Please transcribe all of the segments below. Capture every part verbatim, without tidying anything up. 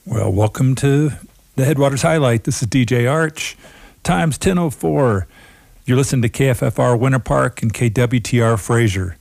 Well, welcome to the Headwaters Highlight. This is D J Arch. Time's ten oh four. You're listening to K F F R Winter Park and K W T R Fraser.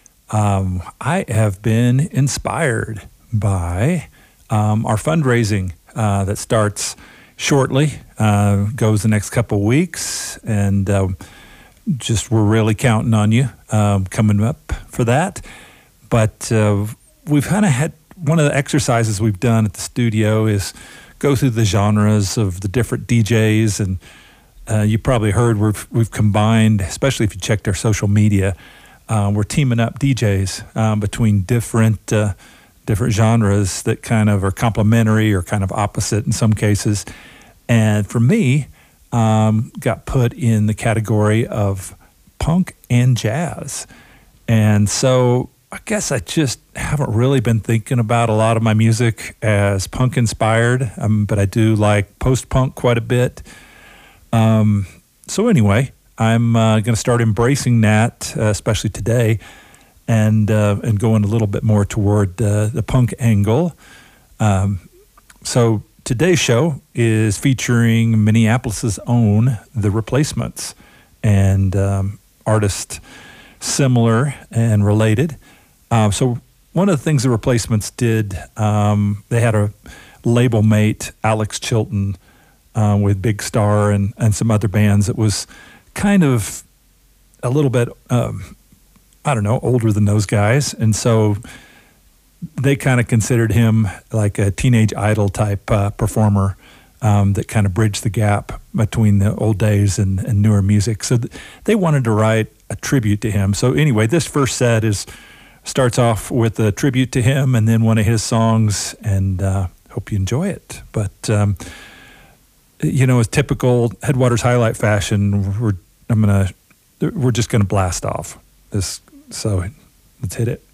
Um, I have been inspired by um, our fundraising uh, that starts shortly, uh, goes the next couple of weeks, and uh, just we're really counting on you um, coming up for that. But uh, we've kind of had one of the exercises we've done at the studio is go through the genres of the different D Js, and uh, you probably heard we've we've combined, especially if you checked our social media, uh, we're teaming up D Js um, between different uh, different genres that kind of are complementary or kind of opposite in some cases. And for me, um, got put in the category of punk and jazz, and so I guess I just haven't really been thinking about a lot of my music as punk inspired, um, but I do like post-punk quite a bit. Um, so anyway, I'm uh, going to start embracing that, uh, especially today, and uh, and going a little bit more toward uh, the punk angle. Um, so today's show is featuring Minneapolis's own The Replacements, and um, artists similar and related. Uh, so one of the things the Replacements did, um, they had a label mate, Alex Chilton, uh, with Big Star and, and some other bands that was kind of a little bit, um, I don't know, older than those guys. And so they kind of considered him like a teenage idol type uh, performer um, that kind of bridged the gap between the old days and, and newer music. So th- they wanted to write a tribute to him. So anyway, this first set is starts off with a tribute to him and then one of his songs, and uh, hope you enjoy it. But, um, you know, as typical Headwaters Highlight fashion, we're I'm gonna we're just gonna blast off this. So let's hit it.